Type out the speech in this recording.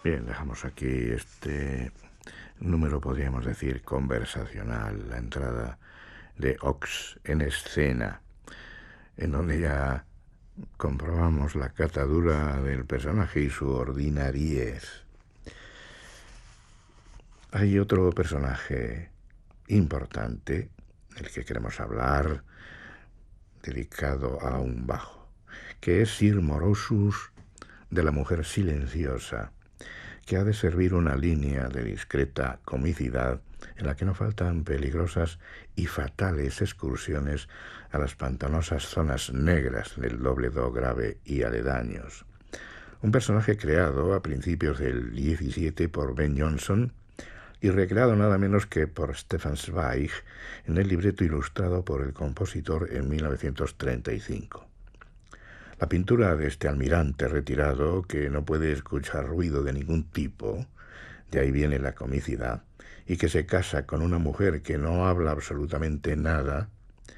Bien, dejamos aquí este número, podríamos decir, conversacional, la entrada de Ox en escena, en donde ya comprobamos la catadura del personaje y su ordinariez. Hay otro personaje importante, del que queremos hablar, dedicado a un bajo, que es Sir Morosus de la mujer silenciosa, que ha de servir una línea de discreta comicidad en la que no faltan peligrosas y fatales excursiones a las pantanosas zonas negras del doble do grave y aledaños. Un personaje creado a principios del 17 por Ben Jonson y recreado nada menos que por Stefan Zweig en el libreto ilustrado por el compositor en 1935. La pintura de este almirante retirado, que no puede escuchar ruido de ningún tipo, de ahí viene la comicidad, y que se casa con una mujer que no habla absolutamente nada,